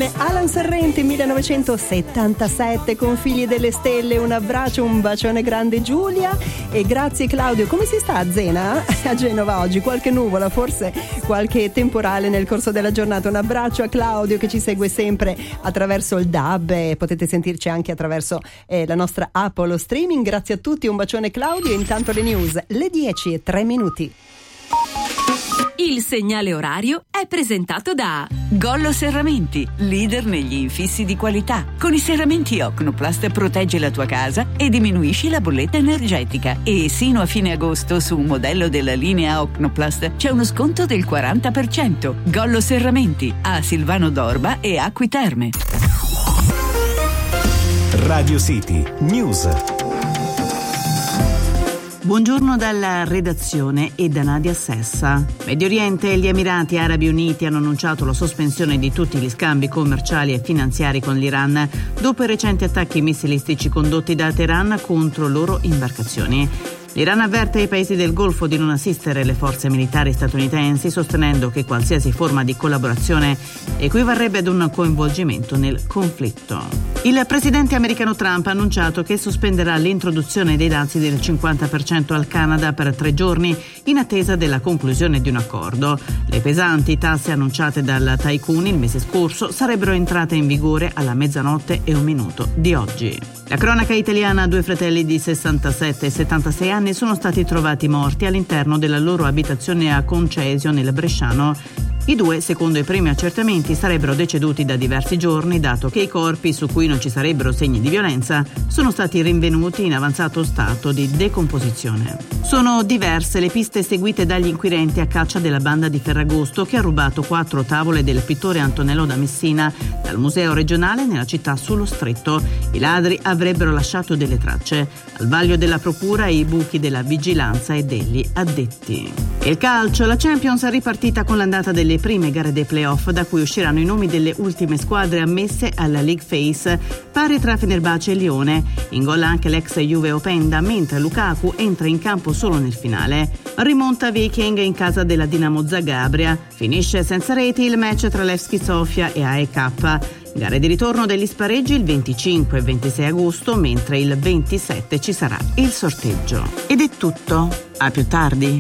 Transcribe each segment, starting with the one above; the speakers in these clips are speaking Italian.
canzone Alan Serrenti 1977 con Figli delle Stelle. Un abbraccio, un bacione grande Giulia e grazie Claudio. Come si sta a Zena? A Genova oggi qualche nuvola, forse qualche temporale nel corso della giornata. Un abbraccio a Claudio che ci segue sempre attraverso il DAB e potete sentirci anche attraverso la nostra app o lo streaming. Grazie a tutti, un bacione Claudio. Intanto le news, le 10:03. Il segnale orario è presentato da Gollo Serramenti, leader negli infissi di qualità. Con i serramenti Ocnoplast proteggi la tua casa e diminuisci la bolletta energetica. E sino a fine agosto su un modello della linea Ocnoplast c'è uno sconto del 40%. Gollo Serramenti a Silvano d'Orba e Acqui Terme. Radio City News. Buongiorno dalla redazione e da Nadia Sessa. Medio Oriente e gli Emirati Arabi Uniti hanno annunciato la sospensione di tutti gli scambi commerciali e finanziari con l'Iran dopo i recenti attacchi missilistici condotti da Teheran contro loro imbarcazioni. L'Iran avverte i paesi del Golfo di non assistere le forze militari statunitensi, sostenendo che qualsiasi forma di collaborazione equivarrebbe ad un coinvolgimento nel conflitto. Il presidente americano Trump ha annunciato che sospenderà l'introduzione dei dazi del 50% al Canada per 3 giorni in attesa della conclusione di un accordo. Le pesanti tasse annunciate dal tycoon il mese scorso sarebbero entrate in vigore alla 00:01 di oggi. La cronaca italiana: 2 fratelli di 67 e 76 anni sono stati trovati morti all'interno della loro abitazione a Concesio nel Bresciano. I 2, secondo i primi accertamenti, sarebbero deceduti da diversi giorni, dato che i corpi, su cui non ci sarebbero segni di violenza, sono stati rinvenuti in avanzato stato di decomposizione. Sono diverse le piste seguite dagli inquirenti a caccia della banda di Ferragosto che ha rubato 4 tavole del pittore Antonello da Messina dal museo regionale nella città sullo Stretto. I ladri avrebbero lasciato delle tracce. Al vaglio della procura i buchi della vigilanza e degli addetti. E il calcio: la Champions è ripartita con l'andata delle prime gare dei playoff, da cui usciranno i nomi delle ultime squadre ammesse alla League Phase, pari tra Fenerbahce e Lione. In gol anche l'ex Juve Openda, mentre Lukaku entra in campo solo nel finale. Rimonta Viking in casa della Dinamo Zagabria. Finisce senza reti il match tra Levski Sofia e AEK. Gare di ritorno degli spareggi il 25 e 26 agosto, mentre il 27 ci sarà il sorteggio. Ed è tutto. A più tardi.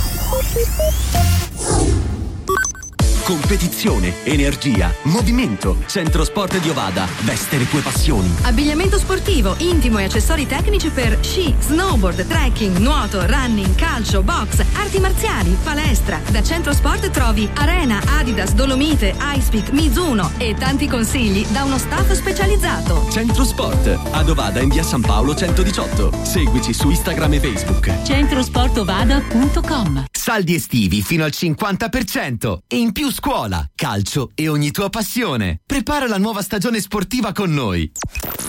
Competizione, energia, movimento. Centro Sport di Ovada. Veste le tue passioni. Abbigliamento sportivo, intimo e accessori tecnici per sci, snowboard, trekking, nuoto, running, calcio, box, arti marziali, palestra. Da Centro Sport trovi Arena, Adidas, Dolomite, Icepeak, Mizuno e tanti consigli da uno staff specializzato. Centro Sport, ad Ovada in via San Paolo 118. Seguici su Instagram e Facebook. centrosportovada.com. Saldi estivi fino al 50% e in più scuola, calcio e ogni tua passione. Prepara la nuova stagione sportiva con noi.